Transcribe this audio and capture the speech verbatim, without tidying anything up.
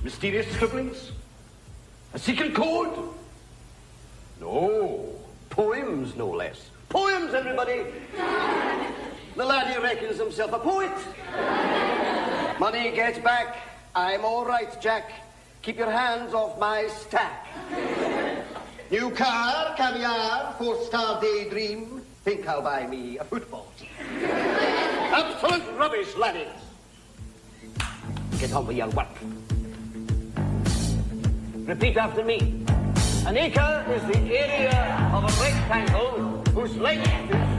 Mysterious scribblings? A secret code? No. Poems, no less. Poems, everybody! The laddie reckons himself a poet. Money gets back. I'm all right, Jack. Keep your hands off my stack. New car, caviar, four-star daydream. Think I'll buy me a football team. Absolute rubbish, laddies. Get on with your work. Repeat after me. An acre is the area of a rectangle whose length is